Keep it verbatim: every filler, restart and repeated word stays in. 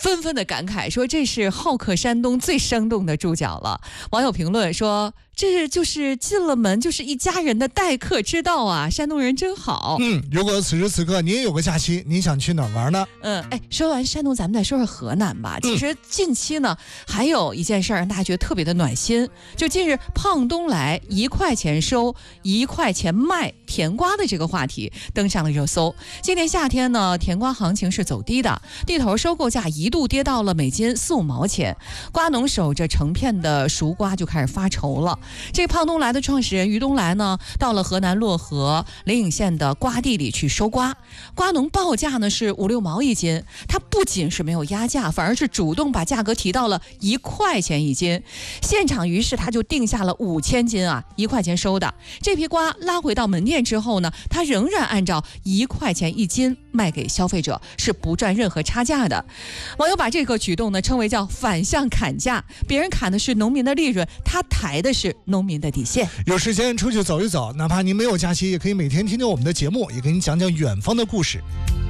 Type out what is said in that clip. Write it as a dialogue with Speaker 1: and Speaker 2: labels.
Speaker 1: 纷纷的感慨说，这是好客山东最生动的注脚了。网友评论说，这就是进了门就是一家人的待客之道啊，山东人真好。
Speaker 2: 嗯，如果此时此刻你也有个假期，你想去哪儿玩呢？
Speaker 1: 嗯，哎，说完山东，咱们再说说河南吧。其实近期呢，还有一件事儿让大家觉得特别的暖心，就近日胖东来一块钱收一块钱卖甜瓜的这个话题登上了热搜。今年夏天呢，甜瓜行情是走低的，地头收购价一度跌到了每斤四五毛钱，瓜农守着成片的熟瓜就开始发愁了。这胖东来的创始人于东来呢，到了河南漯河灵隐县的瓜地里去收瓜，瓜农报价呢是五六毛一斤，他不仅是没有压价，反而是主动把价格提到了一块钱一斤，现场于是他就定下了五千斤啊，一块钱收的。这批瓜拉回到门店之后呢，他仍然按照一块钱一斤卖给消费者，是不赚任何差价的。网友把这个举动呢称为叫反向砍价，别人砍的是农民的利润，他抬的是农民的底线。
Speaker 2: 有时间出去走一走，哪怕您没有假期，也可以每天听听我们的节目，也给你讲讲远方的故事。